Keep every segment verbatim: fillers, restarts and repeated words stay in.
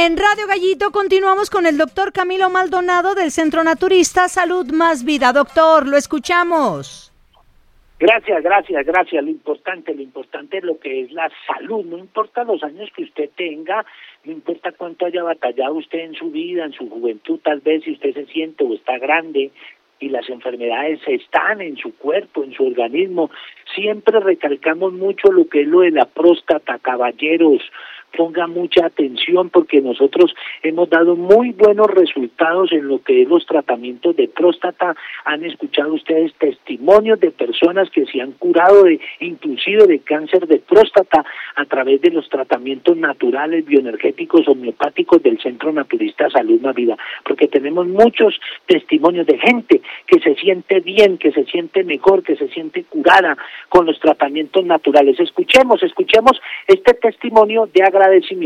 En Radio Gallito continuamos con el doctor Camilo Maldonado del Centro Naturista Salud Más Vida. Doctor, lo escuchamos. Gracias, gracias, gracias. Lo importante, lo importante es lo que es la salud. No importa los años que usted tenga, no importa cuánto haya batallado usted en su vida, en su juventud, tal vez si usted se siente o está grande y las enfermedades están en su cuerpo, en su organismo. Siempre recalcamos mucho lo que es lo de la próstata, caballeros. Ponga mucha atención porque nosotros hemos dado muy buenos resultados en lo que es los tratamientos de próstata. Han escuchado ustedes testimonios de personas que se han curado de, inclusive de cáncer de próstata a través de los tratamientos naturales, bioenergéticos, homeopáticos del Centro Naturista Salud Más Vida, porque tenemos muchos testimonios de gente que se siente bien, que se siente mejor, que se siente curada con los tratamientos naturales. Escuchemos, escuchemos este testimonio de agradecimiento.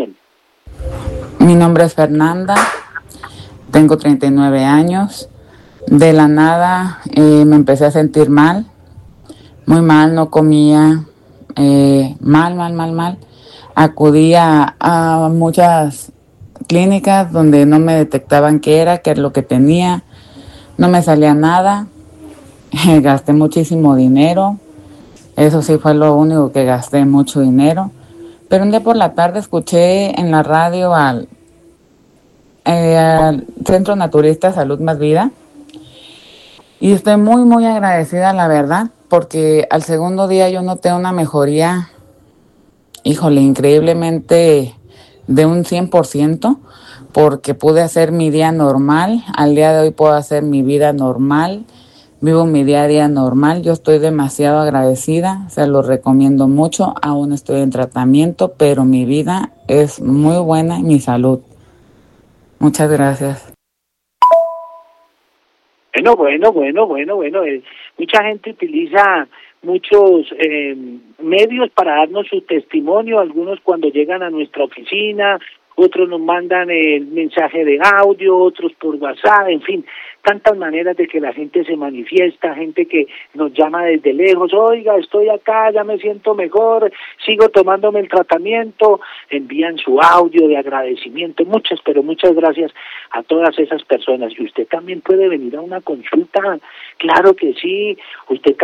Mi nombre es Fernanda, tengo treinta y nueve años. De la nada eh, me empecé a sentir mal, muy mal, no comía, eh, mal, mal, mal, mal. Acudía a muchas clínicas donde no me detectaban qué era, qué es lo que tenía, no me salía nada, gasté muchísimo dinero, eso sí fue lo único que gasté, mucho dinero. Pero un día por la tarde escuché en la radio al, eh, al Centro Naturista Salud Más Vida y estoy muy muy agradecida, la verdad, porque al segundo día yo noté una mejoría, híjole, increíblemente de un cien por ciento, porque pude hacer mi día normal. Al día de hoy puedo hacer mi vida normal, vivo mi día a día normal. Yo estoy demasiado agradecida, se lo recomiendo mucho. Aún estoy en tratamiento, pero mi vida es muy buena y mi salud. Muchas gracias. Bueno, bueno, bueno, bueno, bueno. Eh, mucha gente utiliza muchos eh, medios para darnos su testimonio, algunos cuando llegan a nuestra oficina, otros nos mandan el mensaje de audio, otros por WhatsApp, en fin, tantas maneras de que la gente se manifiesta, gente que nos llama desde lejos, oiga, estoy acá, ya me siento mejor, sigo tomándome el tratamiento, envían su audio de agradecimiento, muchas, pero muchas gracias a todas esas personas. Y usted también puede venir a una consulta, claro que sí, usted